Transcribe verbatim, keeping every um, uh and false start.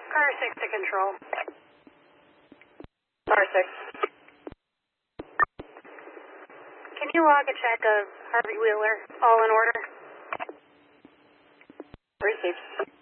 Car six to control. Car six. Can you log a check of Harvey Wheeler, all in order? Received.